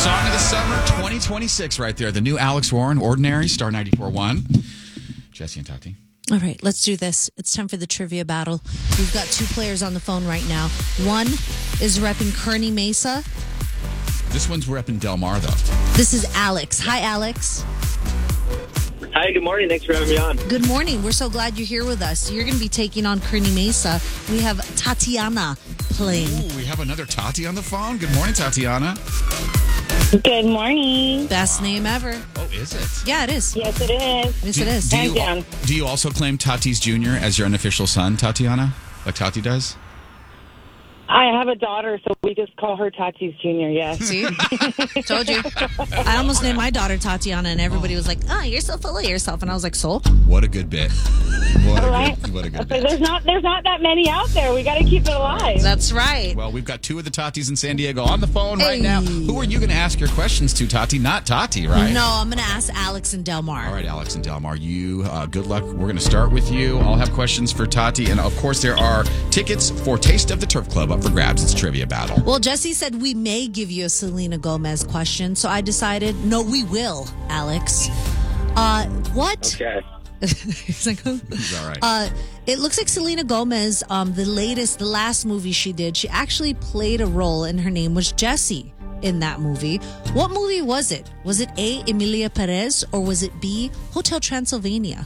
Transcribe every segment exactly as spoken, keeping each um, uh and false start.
Song of the Summer twenty twenty-six right there. The new Alex Warren, Ordinary, Star ninety-four point one. Jesse and Tati. All right, let's do this. It's time for the trivia battle. We've got two players on the phone right now. One is repping Kearney Mesa. This one's repping Del Mar, though. This is Alex. Hi, Alex. Hi, good morning. Thanks for having me on. Good morning. We're so glad you're here with us. You're going to be taking on Kearney Mesa. We have Tatiana playing. Ooh, we have another Tati on the phone. Good morning, Tatiana. Good morning. Best name ever. Oh, is it? Yeah, it is. Yes, it is. Yes, Do, it is. do, Hands you, down. do you also claim Tatis Junior as your unofficial son, Tatiana? Like Tati does? I have a daughter, so we just call her Tatis Junior Yes. See? Told you. I almost named my daughter Tatiana, and everybody was like, oh, you're so full of yourself. And I was like, so? What a good bit. What a Right? good, what a good So bit. there's not there's not that many out there. We got to keep it alive. That's right. Well, we've got two of the Tatis in San Diego on the phone right Hey. now. Who are you going to ask your questions to, Tati? Not Tati, right? No, I'm going to ask Alex and Del Mar. All right, Alex and Del Mar, you, uh, good luck. We're going to start with you. I'll have questions for Tati. And, of course, there are tickets for Taste of the Turf Club up for grabs. It's trivia battle. Well, Jesse said we may give you a Selena Gomez question, so I decided, no, we will, Alex. Uh, what? Okay. He's like, oh. He's all right. Uh, it looks like Selena Gomez, um, the latest, the last movie she did, she actually played a role, and her name was Jessie in that movie. What movie was it? Was it A, Emilia Perez, or was it B, Hotel Transylvania?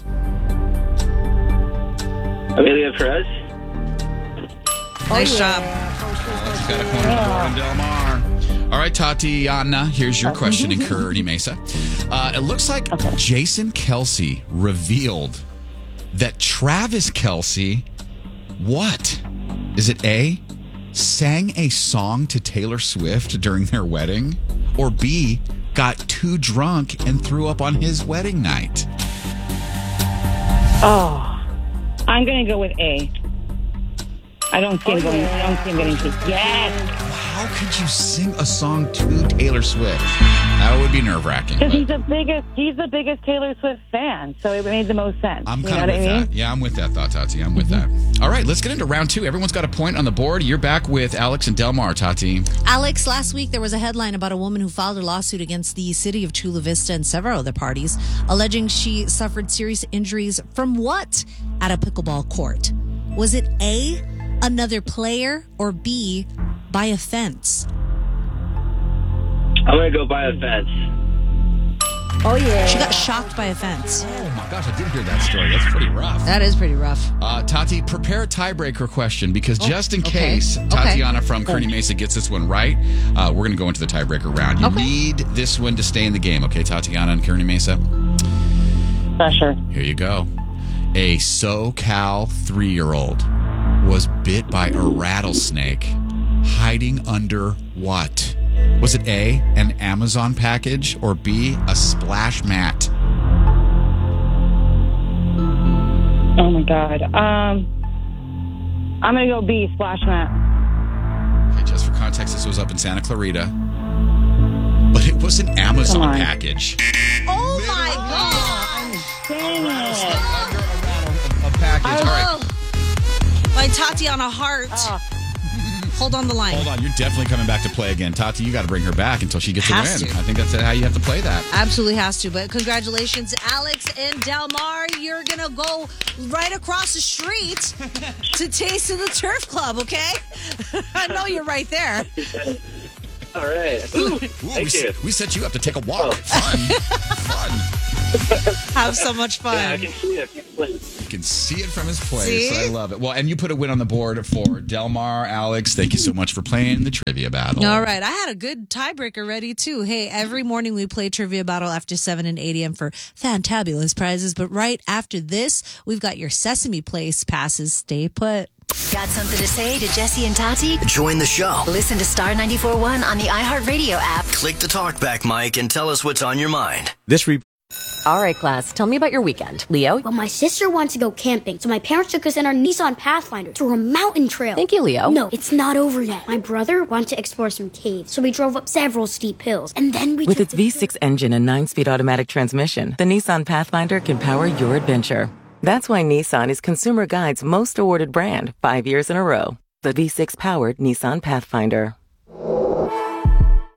Amelia Perez? Nice job. She's got a point on Del Mar. All right, Tatiana, here's your question in Kearney Mesa. Uh, it looks like Jason Kelce revealed that Travis Kelce, what? Is it A, sang a song to Taylor Swift during their wedding? Or B, got too drunk and threw up on his wedding night? Oh, I'm going to go with A. I don't see him going. I don't see him getting kicked. Yes, How could you sing a song to Taylor Swift? That would be nerve-wracking. because but- he's the biggest. He's the biggest Taylor Swift fan, so it made the most sense. I'm you kind know of what with I mean? that. Yeah, I'm with that thought, Tati. I'm with that. All right, let's get into round two. Everyone's got a point on the board. You're back with Alex and Del Mar, Tati. Alex, last week there was a headline about a woman who filed a lawsuit against the city of Chula Vista and several other parties, alleging she suffered serious injuries from what at a pickleball court? Was it A, another player, or B, by a fence? I'm going to go by a fence. Oh yeah. She got shocked by a fence. Oh, my gosh, I did hear that story. That's pretty rough. That is pretty rough. Uh, Tati, prepare a tiebreaker question because just in okay. case Okay. Tatiana from Kearney Mesa gets this one right, uh, we're going to go into the tiebreaker round. You Okay. need this one to stay in the game, okay, Tatiana and Kearney Mesa? Pressure. Here you go. A SoCal three-year-old was bit by a rattlesnake hiding under what? Was it A, an Amazon package, or B, a splash mat? Oh my God. Um, I'm gonna go B. Splash mat. Okay, just for context, this was up in Santa Clarita. But it was an Amazon Come on. package. Oh my God! Dang it. Under a rattle, a package. All right. Oh, my Tatiana heart. Oh. Hold on the line. Hold on, you're definitely coming back to play again. Tati, you got to bring her back until she gets Has a win. to. I think that's how you have to play that. Absolutely has to. But congratulations, Alex and Del Mar. You're going to go right across the street to Taste of the Turf Club, okay? I know you're right there. All right. Ooh, Thank we, you. we set you up to take a walk. Fun. Fun. Have so much fun. Yeah, I can see it. You can see it from his place. See? I love it. Well, and you put a win on the board for Del Mar. Alex, thank you so much for playing the trivia battle. All right. I had a good tiebreaker ready, too. Hey, every morning we play Trivia Battle after seven and eight a.m. for fantabulous prizes. But right after this, we've got your Sesame Place passes. Stay put. Got something to say to Jesse and Tati? Join the show. Listen to Star ninety-four point one on the iHeartRadio app. Click the talkback mic and tell us what's on your mind. This re- All right, class, tell me about your weekend. Leo? Well, my sister wants to go camping, so my parents took us in our Nissan Pathfinder through a mountain trail. Thank you, Leo. No, it's not over yet. My brother wanted to explore some caves, so we drove up several steep hills, and then we With took its the V six engine and nine-speed automatic transmission, the Nissan Pathfinder can power your adventure. That's why Nissan is Consumer Guide's most awarded brand five years in a row. The V six-powered Nissan Pathfinder.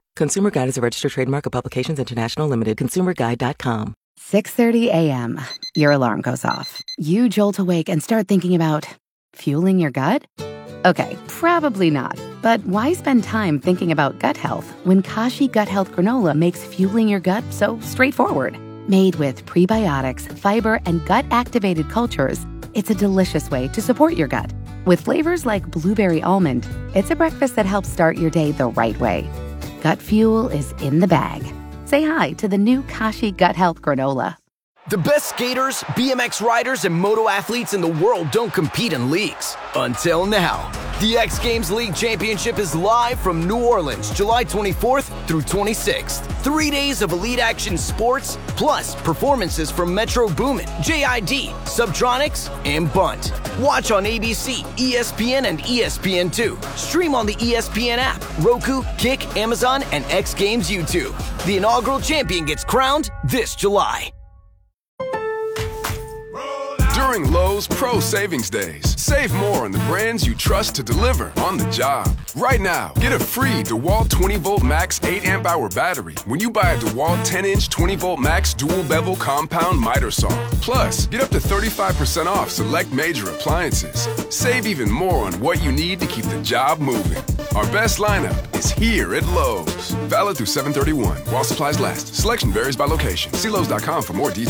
Consumer Guide is a registered trademark of Publications International Limited. consumer guide dot com. six thirty a.m. Your alarm goes off. You jolt awake and start thinking about fueling your gut? Okay, probably not. But why spend time thinking about gut health when Kashi Gut Health Granola makes fueling your gut so straightforward? Made with prebiotics, fiber, and gut-activated cultures, it's a delicious way to support your gut. With flavors like blueberry almond, it's a breakfast that helps start your day the right way. Gut fuel is in the bag. Say hi to the new Kashi Gut Health Granola. The best skaters, B M X riders, and moto athletes in the world don't compete in leagues. Until now. The X Games League Championship is live from New Orleans, July twenty-fourth through twenty-sixth. Three days of elite action sports, plus performances from Metro Boomin, J I D, Subtronics, and Bunt. Watch on A B C, E S P N, and E S P N two. Stream on the E S P N app, Roku, Kick, Amazon, and X Games YouTube. The inaugural champion gets crowned this July. During Lowe's Pro Savings Days, save more on the brands you trust to deliver on the job. Right now, get a free DeWalt twenty volt max eight amp hour battery when you buy a DeWalt ten inch twenty volt max dual bevel compound miter saw. Plus, get up to thirty-five percent off select major appliances. Save even more on what you need to keep the job moving. Our best lineup is here at Lowe's. Valid through seven thirty-one while supplies last. Selection varies by location. See Lowe's dot com for more details.